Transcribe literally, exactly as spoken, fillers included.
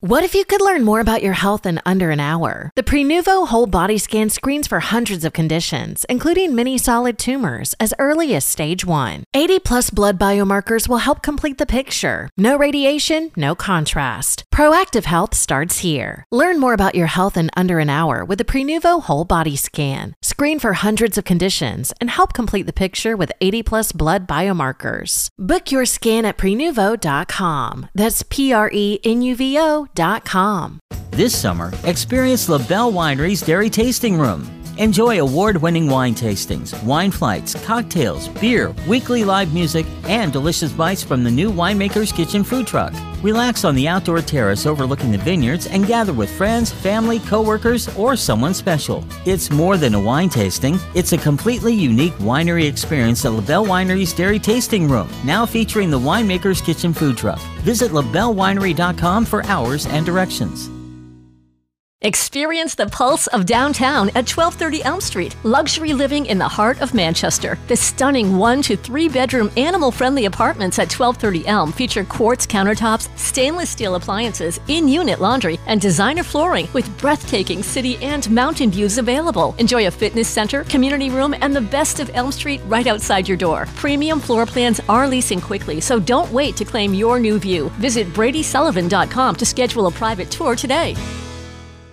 What if you could learn more about your health in under an hour? The Prenuvo Whole Body Scan screens for hundreds of conditions, including many solid tumors, as early as stage one. eighty plus blood biomarkers will help complete the picture. No radiation, no contrast. Proactive health starts here. Learn more about your health in under an hour with the Prenuvo Whole Body Scan. Screen for hundreds of conditions and help complete the picture with eighty plus blood biomarkers. Book your scan at prenuvo dot com. That's P R E N U V O dot com. This summer, experience LaBelle Winery's Dairy Tasting Room. Enjoy award-winning wine tastings, wine flights, cocktails, beer, weekly live music, and delicious bites from the new Winemaker's Kitchen food truck. Relax on the outdoor terrace overlooking the vineyards and gather with friends, family, coworkers, or someone special. It's more than a wine tasting. It's a completely unique winery experience at LaBelle Winery's Dairy Tasting Room, now featuring the Winemaker's Kitchen food truck. Visit la belle winery dot com for hours and directions. Experience the pulse of downtown at twelve thirty Elm Street. Luxury living in the heart of Manchester. The stunning one to three bedroom animal-friendly apartments at twelve thirty Elm feature quartz countertops, stainless steel appliances, in-unit laundry, and designer flooring with breathtaking city and mountain views available. Enjoy a fitness center, community room, and the best of Elm Street right outside your door. Premium floor plans are leasing quickly, so don't wait to claim your new view. Visit brady sullivan dot com to schedule a private tour today.